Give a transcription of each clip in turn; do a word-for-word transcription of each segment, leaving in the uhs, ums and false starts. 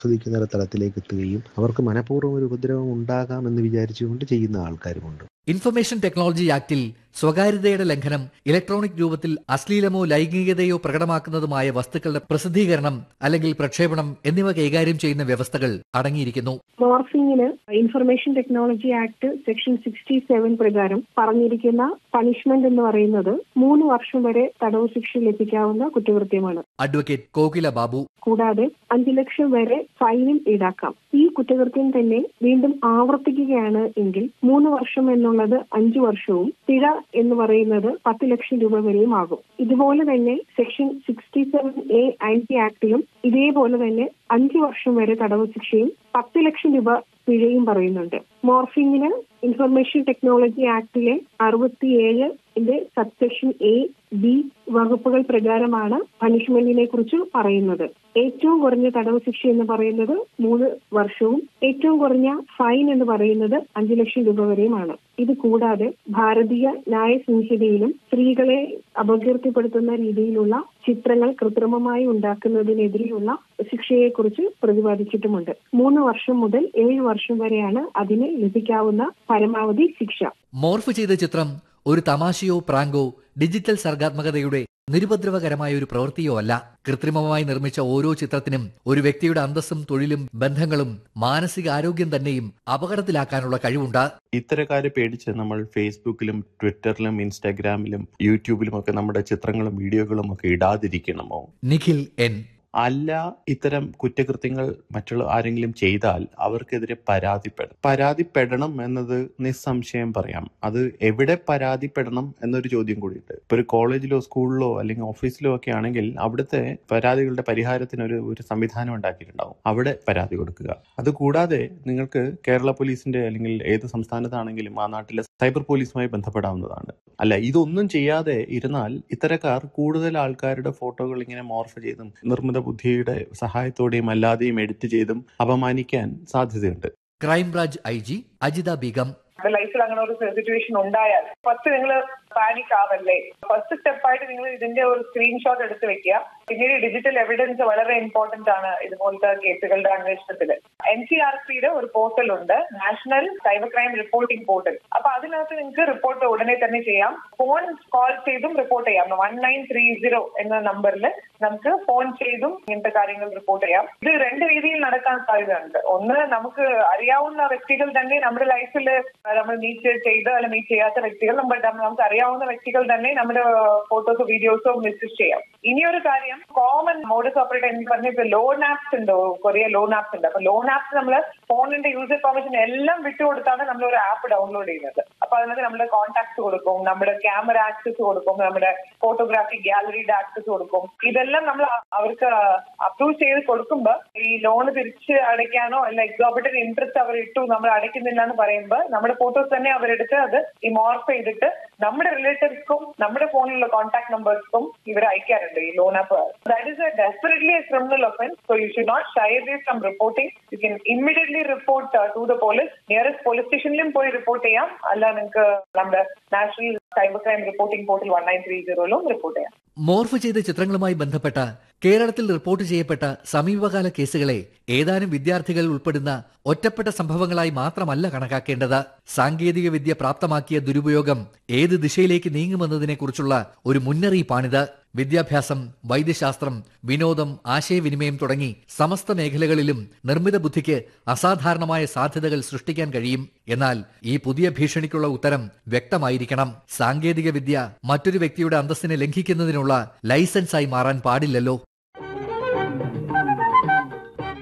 ആസ്വദിക്കുന്ന തലത്തിലേക്ക് എത്തുകയും അവർക്ക് മനഃപൂർവ്വം ഒരു ഉപദ്രവം ഉണ്ടാകാം എന്ന് വിചാരിച്ചുകൊണ്ട് ചെയ്യുന്ന ആൾക്കാരുമുണ്ട്. ഇൻഫർമേഷൻ ടെക്നോളജി ആക്ടിൽ സ്വകാര്യതയുടെ ലംഘനം, ഇലക്ട്രോണിക് രൂപത്തിൽ അശ്ലീലമോ ലൈംഗികതയോ പ്രകടമാക്കുന്നതുമായ വസ്തുക്കളുടെ പ്രസിദ്ധീകരണം അല്ലെങ്കിൽ പ്രക്ഷേപണം എന്നിവ കൈകാര്യം ചെയ്യുന്ന വ്യവസ്ഥകൾ അടങ്ങിയിരിക്കുന്നു. മോർഫിംഗിന് information technology act section sixty seven പ്രകാരം പറഞ്ഞിരിക്കുന്ന പണിഷ്മെന്റ് എന്ന് പറയുന്നത് മൂന്ന് വർഷം വരെ തടവ് ശിക്ഷ ലഭിക്കാവുന്ന കുറ്റകൃത്യമാണ്. അഡ്വക്കേറ്റ് കോകില ബാബു. കൂടാതെ അഞ്ചു ലക്ഷം വരെ ഫൈനും ഈടാക്കാം. ഈ കുറ്റകൃത്യം തന്നെ വീണ്ടും ആവർത്തിക്കുകയാണ് എങ്കിൽ മൂന്ന് വർഷം എന്നുള്ളത് അഞ്ചു വർഷവും പിഴ എന്ന് പറയുന്നത് പത്ത് ലക്ഷം രൂപ വരെയും ആകും. ഇതുപോലെ തന്നെ section sixty seven A anti ആക്ടിലും ഇതേപോലെ തന്നെ അഞ്ചു വർഷം വരെ തടവ് ശിക്ഷയും പത്ത് ലക്ഷം രൂപ പിഴയും പറയുന്നുണ്ട്. മോർഫിംഗിന് ഇൻഫർമേഷൻ ടെക്നോളജി ആക്ടിലെ അറുപത്തിയേഴ് സബ്സെക്ഷൻ എ ബി വകുപ്പുകൾ പ്രകാരമാണ് പണിഷ്മെന്റിനെ കുറിച്ച് പറയുന്നത്. ഏറ്റവും കുറഞ്ഞ തടവ് ശിക്ഷ എന്ന് പറയുന്നത് മൂന്ന് വർഷവും ഏറ്റവും കുറഞ്ഞ ഫൈൻ എന്ന് പറയുന്നത് അഞ്ചു ലക്ഷം രൂപ വരെയുമാണ്. ഇത് കൂടാതെ ഭാരതീയ ന്യായ സംഹിതയിലും സ്ത്രീകളെ അപകീർത്തിപ്പെടുത്തുന്ന രീതിയിലുള്ള ചിത്രങ്ങൾ കൃത്രിമമായി ഉണ്ടാക്കുന്നതിനെതിരെയുള്ള ശിക്ഷയെക്കുറിച്ച് പ്രതിപാദിച്ചിട്ടുമുണ്ട്. മൂന്ന് വർഷം മുതൽ ഏഴ് വർഷം വരെയാണ് അതിന് ലഭിക്കാവുന്ന പരമാവധി ശിക്ഷ. മോർഫ് ചെയ്ത ചിത്രം ഒരു തമാശയോ പ്രാങ്കോ ഡിജിറ്റൽ സർഗാത്മകതയുടെ നിരുപദ്രവകരമായ ഒരു പ്രവൃത്തിയോ അല്ല. കൃത്രിമമായി നിർമ്മിച്ച ഓരോ ചിത്രത്തിനും ഒരു വ്യക്തിയുടെ അന്തസ്സും തൊഴിലും ബന്ധങ്ങളും മാനസിക ആരോഗ്യം തന്നെയും അപകടത്തിലാക്കാനുള്ള കഴിവുണ്ട്. ഇത്തരക്കാരെ പേടിച്ച് നമ്മൾ ഫേസ്ബുക്കിലും ട്വിറ്ററിലും ഇൻസ്റ്റാഗ്രാമിലും യൂട്യൂബിലും ഒക്കെ നമ്മുടെ ചിത്രങ്ങളും വീഡിയോകളും ഒക്കെ ഇടാതിരിക്കണമോ? നിഖിൽ എൻ. അല്ല, ഇത്തരം കുറ്റകൃത്യങ്ങൾ മറ്റുള്ള ആരെങ്കിലും ചെയ്താൽ അവർക്കെതിരെ പരാതിപ്പെടണം. പരാതിപ്പെടണം എന്നത് നിസ്സംശയം പറയാം. അത് എവിടെ പരാതിപ്പെടണം എന്നൊരു ചോദ്യം കൂടിയുണ്ട്. ഇപ്പൊ ഒരു കോളേജിലോ സ്കൂളിലോ അല്ലെങ്കിൽ ഓഫീസിലോ ഒക്കെ ആണെങ്കിൽ അവിടുത്തെ പരാതികളുടെ പരിഹാരത്തിന് ഒരു ഒരു സംവിധാനം ഉണ്ടാക്കിയിട്ടുണ്ടാവും. അവിടെ പരാതി കൊടുക്കുക. അതുകൂടാതെ നിങ്ങൾക്ക് കേരള പോലീസിന്റെ അല്ലെങ്കിൽ ഏത് സംസ്ഥാനത്താണെങ്കിലും ആ നാട്ടിലെ സൈബർ പോലീസുമായി ബന്ധപ്പെടാവുന്നതാണ്. അല്ല, ഇതൊന്നും ചെയ്യാതെ ഇരുന്നാൽ ഇത്തരക്കാർ കൂടുതൽ ആൾക്കാരുടെ ഫോട്ടോകൾ ഇങ്ങനെ മോർഫ് ചെയ്തും നിർമ്മിത ബുദ്ധിയുടെ സഹായത്തോടെയും അല്ലാതെയും എഡിറ്റ് ചെയ്തും അപമാനിക്കാൻ സാധ്യതയുണ്ട്. Crime branch I G Ajitha Begum. ലൈഫിൽ അങ്ങനെ ഒരു സിറ്റുവേഷൻ ഉണ്ടായാൽ ഫസ്റ്റ് നിങ്ങൾ പാനിക് ആവല്ലേ. ഫസ്റ്റ് സ്റ്റെപ്പായിട്ട് നിങ്ങൾ ഇതിന്റെ ഒരു സ്ക്രീൻഷോട്ട് എടുത്ത് വെക്കുക. പിന്നീട് ഡിജിറ്റൽ എവിഡൻസ് വളരെ ഇമ്പോർട്ടന്റ് ആണ് ഇതുപോലത്തെ കേസുകളുടെ അന്വേഷണത്തിൽ. എൻ സി ആർ സിയുടെ ഒരു പോർട്ടൽ ഉണ്ട്, national cyber crime reporting portal. അപ്പൊ അതിനകത്ത് നിങ്ങൾക്ക് റിപ്പോർട്ട് ഉടനെ തന്നെ ചെയ്യാം. ഫോൺ കോൾ ചെയ്തും റിപ്പോർട്ട് ചെയ്യാം. വൺ നയൻ ത്രീ സീറോ എന്ന നമ്പറിൽ നമുക്ക് ഫോൺ ചെയ്തും ഇങ്ങനത്തെ കാര്യങ്ങൾ റിപ്പോർട്ട് ചെയ്യാം. ഇത് രണ്ട് രീതിയിൽ നടക്കാൻ സാധ്യതയുണ്ട്. ഒന്ന്, നമുക്ക് അറിയാവുന്ന വ്യക്തികൾ തന്നെ നമ്മുടെ ലൈഫിൽ നമ്മൾ മീറ്റ് ചെയ്ത് അല്ല മീറ്റ് ചെയ്യാത്ത വ്യക്തികൾ നമുക്ക് അറിയാവുന്ന വ്യക്തികൾ തന്നെ നമ്മുടെ ഫോട്ടോസോ വീഡിയോസോ മിസ്യൂസ് ചെയ്യാം. ഇനിയൊരു കാര്യം, കോമൺ മോഡസ് ഓപ്പറേറ്റർ എന്ന് പറഞ്ഞ ലോൺ ആപ്സ് ഉണ്ട്, കൊറിയ ലോൺ ആപ്സ് ഉണ്ട്. അപ്പൊ ലോൺ ആപ്സ് നമ്മൾ ഫോണിന്റെ യൂസർ പെർമിഷൻ എല്ലാം വിട്ടുകൊടുത്താണ് നമ്മൾ ഒരു ആപ്പ് ഡൗൺലോഡ് ചെയ്യുന്നത്. അപ്പൊ അതിനകത്ത് നമ്മുടെ കോൺടാക്ട്സ് കൊടുക്കും, നമ്മുടെ ക്യാമറ ആക്സസ് കൊടുക്കും, നമ്മുടെ ഫോട്ടോഗ്രാഫി ഗാലറിയുടെ ആക്സസ് കൊടുക്കും. ഇതെല്ലാം നമ്മൾ അവർക്ക് അപ്രൂവ് ചെയ്ത് കൊടുക്കുമ്പോൾ ഈ ലോൺ തിരിച്ച് അടയ്ക്കാനോ അല്ല എക്സോർബിറ്റന്റ് ഇൻട്രസ്റ്റ് അവർ ഇട്ടു നമ്മൾ അടയ്ക്കുന്നില്ല എന്ന് പറയുമ്പോൾ നമ്മുടെ ഫോട്ടോസ് തന്നെ അവരെടുത്ത് അത് ഈ മോർഫ് ചെയ്തിട്ട് നമ്മുടെ റിലേറ്റീവ്സ്ക്കും നമ്മുടെ ഫോണിലുള്ള കോൺടാക്ട് നമ്പേഴ്സ്ക്കും ഇവർ അയക്കാറുണ്ട് ഈ loan app. That is A definitely A criminal offence. So you should not shy away from reporting. You can immediately report to the police. Nearest police സ്റ്റേഷനിലും പോയി റിപ്പോർട്ട് ചെയ്യാം. അല്ല നിങ്ങൾക്ക് നമ്മുടെ national cyber crime reporting portal one nine three സീറോയിലും report ചെയ്യാം. Morph ചെയ്ത ചിത്രങ്ങളുമായി ബന്ധപ്പെട്ട കേരളത്തിൽ റിപ്പോർട്ട് ചെയ്യപ്പെട്ട സമീപകാല കേസുകളെ ഏതാനും വിദ്യാർത്ഥികൾ ഉൾപ്പെടുന്ന ഒറ്റപ്പെട്ട സംഭവങ്ങളായി മാത്രമല്ല കണക്കാക്കേണ്ടത്. സാങ്കേതിക വിദ്യ പ്രാപ്തമാക്കിയ ദുരുപയോഗം ഏത് ദിശയിലേക്ക് നീങ്ങുമെന്നതിനെക്കുറിച്ചുള്ള ഒരു മുന്നറിയിപ്പാണിത്. വിദ്യാഭ്യാസം, വൈദ്യശാസ്ത്രം, വിനോദം, ആശയവിനിമയം തുടങ്ങി സമസ്ത മേഖലകളിലും നിർമ്മിത ബുദ്ധിക്ക് അസാധാരണമായ സാധ്യതകൾ സൃഷ്ടിക്കാൻ കഴിയും. എന്നാൽ ഈ പുതിയ ഭീഷണിക്കുള്ള ഉത്തരം വ്യക്തമായിരിക്കണം. സാങ്കേതിക വിദ്യ മറ്റൊരു വ്യക്തിയുടെ അന്തസ്സിനെ ലംഘിക്കുന്നതിനുള്ള ലൈസൻസായി മാറാൻ പാടില്ലല്ലോ.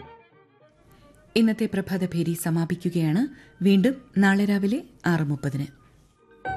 ഇന്നത്തെ പ്രഭാതഭേരി സമാപിക്കുകയാണ്. വീണ്ടും നാളെ രാവിലെ ആറ് മുപ്പതിന്.